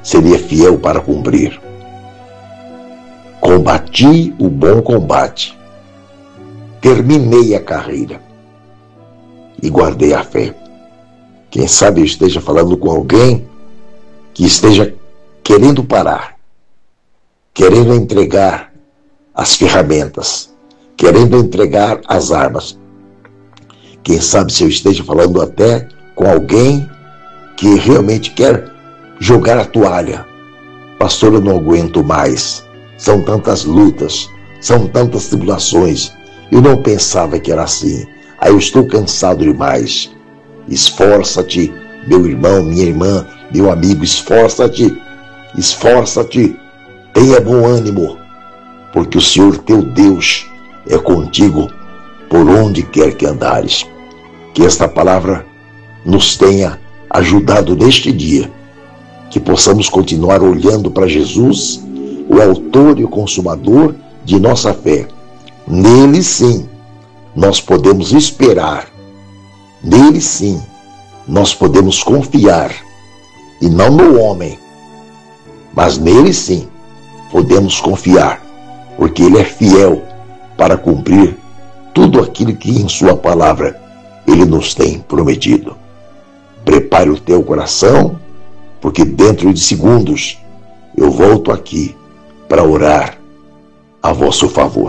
seria fiel para cumprir. Combati o bom combate, terminei a carreira e guardei a fé. Quem sabe eu esteja falando com alguém que esteja querendo parar, querendo entregar as ferramentas, querendo entregar as armas. Quem sabe se eu esteja falando até com alguém que realmente quer jogar a toalha. Pastor, eu não aguento mais. São tantas lutas, são tantas tribulações. Eu não pensava que era assim. Aí eu estou cansado demais. Esforça-te, meu irmão, minha irmã, meu amigo, esforça-te, esforça-te, tenha bom ânimo, porque o Senhor teu Deus é contigo por onde quer que andares. Que esta palavra nos tenha ajudado neste dia, que possamos continuar olhando para Jesus, o autor e o consumador de nossa fé. Nele sim, nós podemos esperar. Nele sim, nós podemos confiar, e não no homem, mas nele sim, podemos confiar, porque ele é fiel para cumprir tudo aquilo que em sua palavra ele nos tem prometido. Prepare o teu coração, porque dentro de segundos eu volto aqui para orar a vosso favor.